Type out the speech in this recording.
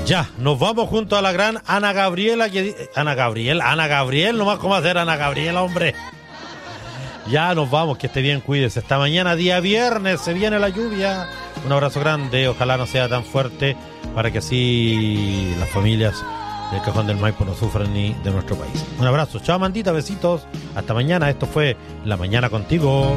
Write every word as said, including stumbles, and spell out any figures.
Ya, nos vamos junto a la gran Ana Gabriela. Que... Ana Gabriel, Ana Gabriel, nomás cómo hacer Ana Gabriela, hombre. Ya nos vamos, que esté bien, cuídese. Hasta mañana, día viernes, se viene la lluvia. Un abrazo grande, ojalá no sea tan fuerte para que así las familias del Cajón del Maipo no sufran ni de nuestro país. Un abrazo, chao Mandita, besitos. Hasta mañana, esto fue La Mañana Contigo.